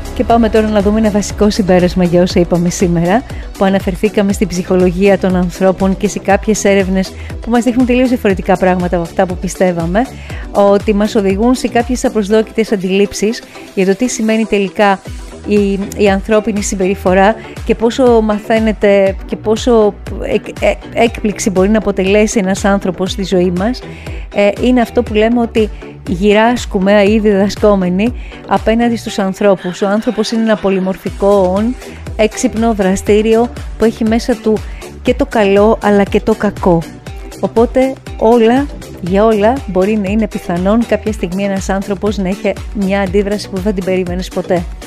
Και πάμε τώρα να δούμε ένα βασικό συμπέρασμα για όσα είπαμε σήμερα, που αναφερθήκαμε στην ψυχολογία των ανθρώπων και σε κάποιες έρευνες που μας δείχνουν τελείως διαφορετικά πράγματα από αυτά που πιστεύαμε, ότι μας οδηγούν σε κάποιες απροσδόκητες αντιλήψεις για το τι σημαίνει τελικά η ανθρώπινη συμπεριφορά και πόσο μαθαίνεται και πόσο έκπληξη μπορεί να αποτελέσει ένας άνθρωπος στη ζωή μας. Είναι αυτό που λέμε ότι γυράσκουμε ήδη διδασκόμενοι απέναντι στους ανθρώπους. Ο άνθρωπος είναι ένα πολυμορφικό όν, έξυπνο, δραστήριο, που έχει μέσα του και το καλό αλλά και το κακό. Οπότε για όλα μπορεί να είναι πιθανόν κάποια στιγμή ένας άνθρωπος να έχει μια αντίδραση που δεν την περίμενες ποτέ.